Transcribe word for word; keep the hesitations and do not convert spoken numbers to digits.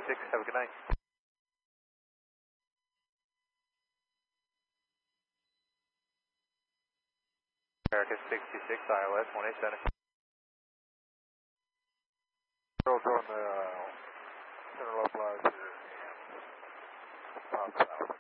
six, have a good night. America sixty-six, I L S one eight seven. Girls on the uh, center localizer and pop out.